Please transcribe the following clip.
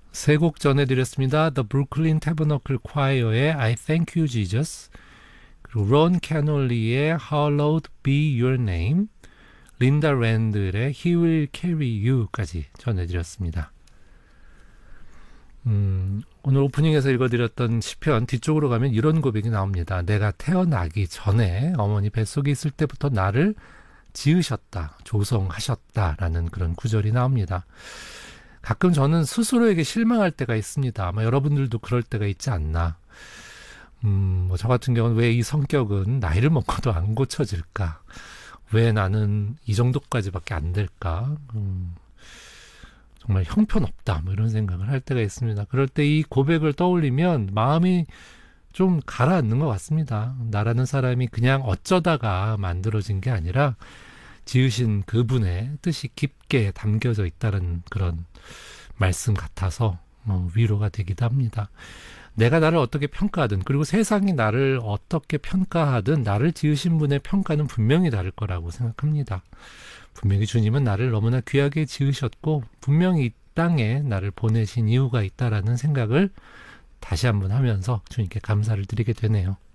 세 곡 전해드렸습니다. The Brooklyn Tabernacle Choir의 I Thank You Jesus, 그리고 론 캐놀리의 Hallowed Be Your Name, 린다 랜들의 He Will Carry You까지 전해드렸습니다. 오늘 오프닝에서 읽어드렸던 시편 뒤쪽으로 가면 이런 고백이 나옵니다. 내가 태어나기 전에 어머니 뱃속에 있을 때부터 나를 지으셨다, 조성하셨다라는 그런 구절이 나옵니다. 가끔 저는 스스로에게 실망할 때가 있습니다. 아마 여러분들도 그럴 때가 있지 않나. 저 같은 경우는 왜 이 성격은 나이를 먹고도 안 고쳐질까? 왜 나는 이 정도까지밖에 안 될까? 정말 형편없다, 뭐 이런 생각을 할 때가 있습니다. 그럴 때 이 고백을 떠올리면 마음이 좀 가라앉는 것 같습니다. 나라는 사람이 그냥 어쩌다가 만들어진 게 아니라 지으신 그분의 뜻이 깊게 담겨져 있다는 그런 말씀 같아서 위로가 되기도 합니다. 내가 나를 어떻게 평가하든, 그리고 세상이 나를 어떻게 평가하든 나를 지으신 분의 평가는 분명히 다를 거라고 생각합니다. 분명히 주님은 나를 너무나 귀하게 지으셨고 분명히 이 땅에 나를 보내신 이유가 있다라는 생각을 다시 한번 하면서 주님께 감사를 드리게 되네요.